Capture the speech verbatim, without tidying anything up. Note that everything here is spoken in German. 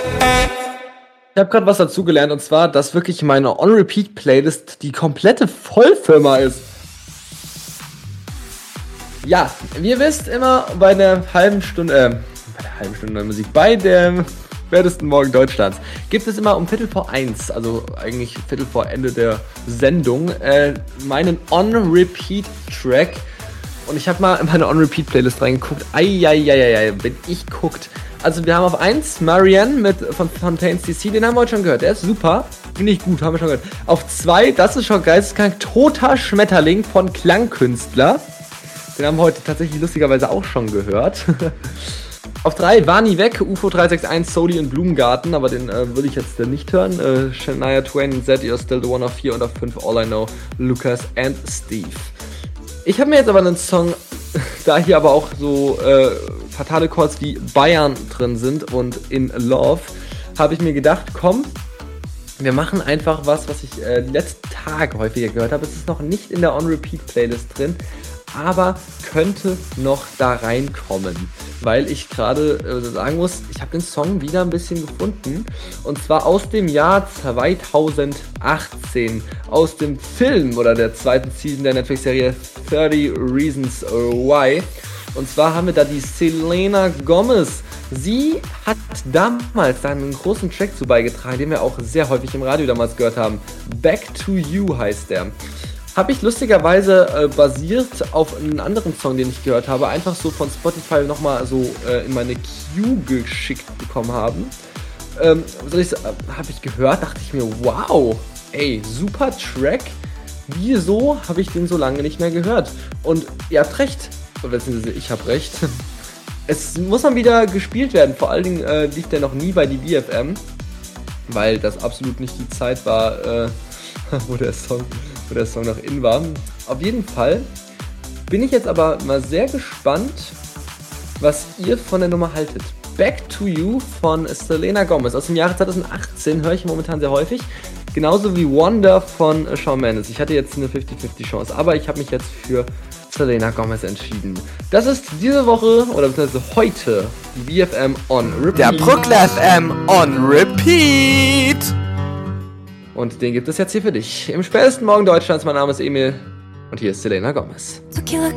Ich habe gerade was dazugelernt, und zwar, dass wirklich meine On-Repeat-Playlist die komplette Vollfirma ist. Ja, wie ihr wisst, immer bei der halben Stunde, äh, bei der halben Stunde neue Musik, bei dem spätesten Morgen Deutschlands, gibt es immer um Viertel vor eins, also eigentlich Viertel vor Ende der Sendung, äh, meinen On-Repeat-Track. Und ich habe mal in meine On-Repeat-Playlist reingeguckt. Eieieiei, wenn ich guckt. Also wir haben auf eins Marianne mit, von Fontaines D C, den haben wir heute schon gehört. Der ist super, finde ich gut, haben wir schon gehört. Auf zwei, das ist schon geisteskrank, Toter Schmetterling von Klangkünstler. Den haben wir heute tatsächlich lustigerweise auch schon gehört. Auf drei, War nie weg, U F O drei sechs eins, Soli und Blumengarten, aber den äh, würde ich jetzt äh, nicht hören. Äh, Shania Twain und Z, You're Still the One auf vier, und auf fünf, All I Know, Lucas and Steve. Ich habe mir jetzt aber einen Song, da hier aber auch so äh, fatale Chords wie Bayern drin sind und In Love, habe ich mir gedacht, komm, wir machen einfach was, was ich äh, die letzten Tage häufiger gehört habe. Es ist noch nicht in der On-Repeat-Playlist drin, aber könnte noch da reinkommen, weil ich gerade äh, sagen muss, ich habe den Song wieder ein bisschen gefunden, und zwar aus dem Jahr zweitausendachtzehn, aus dem Film oder der zweiten Season der Netflix-Serie thirty Reasons Why, und zwar haben wir da die Selena Gomez. Sie hat damals da einen großen Track zu beigetragen, den wir auch sehr häufig im Radio damals gehört haben. Back to You heißt der. Habe ich lustigerweise äh, basiert auf einen anderen Song, den ich gehört habe, einfach so von Spotify nochmal so äh, in meine Queue geschickt bekommen haben. Ähm, soll ich, äh, habe ich gehört, dachte ich mir, wow, ey, super Track. Wieso habe ich den so lange nicht mehr gehört? Und ihr habt recht, oder beziehungsweise ich habe recht. Es muss mal wieder gespielt werden, vor allen Dingen äh, lief der noch nie bei die B F M, weil das absolut nicht die Zeit war, äh, wo der Song... wo der Song noch in war. Auf jeden Fall bin ich jetzt aber mal sehr gespannt, was ihr von der Nummer haltet. Back to You von Selena Gomez aus dem Jahre zweitausendachtzehn höre ich momentan sehr häufig. Genauso wie Wonder von Shawn Mendes. Ich hatte jetzt eine fifty fifty Chance, aber ich habe mich jetzt für Selena Gomez entschieden. Das ist diese Woche, oder beziehungsweise heute, die B F M on Repeat. Der Brooklyn F M on Repeat. Und den gibt es jetzt hier für dich. Im spätesten Morgen Deutschlands. Mein Name ist Emil und hier ist Selena Gomez. Tequila